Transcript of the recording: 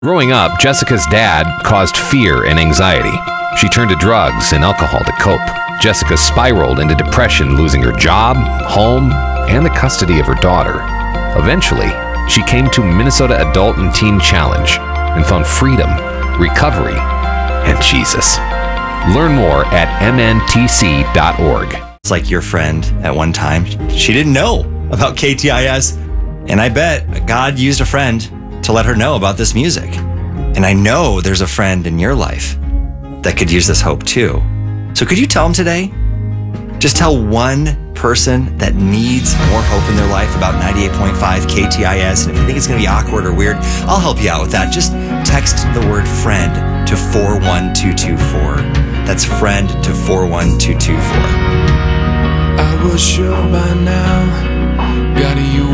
Growing up, Jessica's dad caused fear and anxiety. She turned to drugs and alcohol to cope. Jessica spiraled into depression, losing her job, home, and the custody of her daughter. Eventually, she came to Minnesota Adult and Teen Challenge and found freedom, recovery, and Jesus. Learn more at mntc.org. It's like your friend at one time, she didn't know about KTIS. And I bet God used a friend to let her know about this music. And I know there's a friend in your life that could use this hope too. So could you tell them today? Just tell one person that needs more hope in their life about 98.5 KTIS. And if you think it's going to be awkward or weird, I'll help you out with that. Just text the word friend to 41224. That's friend to 41224. I was sure by now, God, you